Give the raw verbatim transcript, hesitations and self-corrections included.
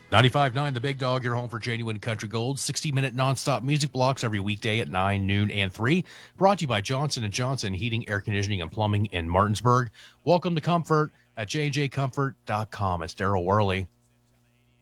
ninety-five point nine The Big Dog, your home for genuine country gold. sixty minute nonstop music blocks every weekday at nine, noon, and three. Brought to you by Johnson and Johnson Heating, Air Conditioning, and Plumbing in Martinsburg. Welcome to Comfort at j j comfort dot com. It's Daryl Worley.